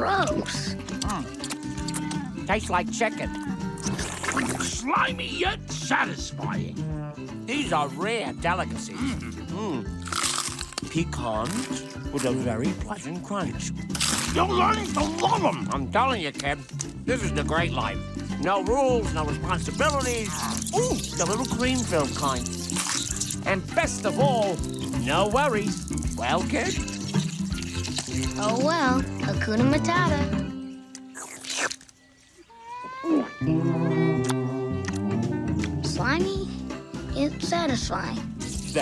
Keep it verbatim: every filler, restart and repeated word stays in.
gross. Mm. Tastes like chicken. Slimy yet satisfying. These are rare delicacies. Mm. Mm. Pecans with a very pleasant crunch. You're learning to love them. I'm telling you, kid, this is the great life. No rules, no responsibilities. Ooh, the little cream-filled kind. And best of all, no worries. Well, kid? Oh, well. Hakuna Matata. Slimy, yet satisfying.